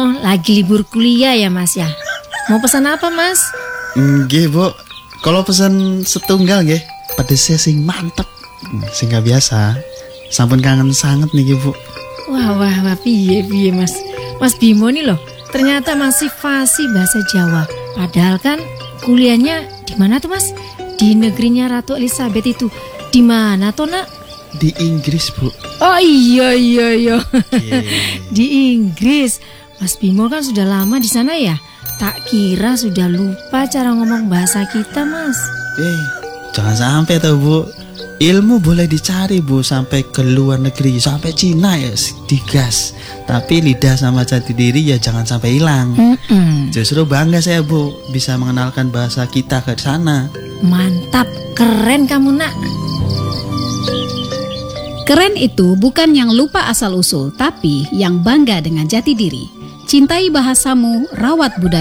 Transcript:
Oh, lagi libur kuliah ya Mas ya. Mau pesan apa Mas? Nggih, Bu. Kalau pesan setunggal nggih, pedesnya sing mantep. Sing gak biasa. Sampun kangen sangat nih, Bu. Wah, piye Mas. Mas Bimo nih loh, ternyata masih fasih bahasa Jawa. Padahal kan kuliahnya di mana tuh Mas? Di negerinya Ratu Elizabeth itu. Di mana tuh Nak? Di Inggris, Bu. Oh iya. Di Inggris. Mas Bimo kan sudah lama di sana ya. Tak kira sudah lupa cara ngomong bahasa kita Mas. Jangan sampai tuh, Bu. Ilmu boleh dicari, Bu, sampai ke luar negeri, sampai Cina ya digas. Tapi lidah sama jati diri ya jangan sampai hilang. Justru bangga saya, Bu, bisa mengenalkan bahasa kita ke sana. Mantap, keren kamu Nak. Keren itu bukan yang lupa asal-usul, tapi yang bangga dengan jati diri. Cintai bahasamu, rawat budaya.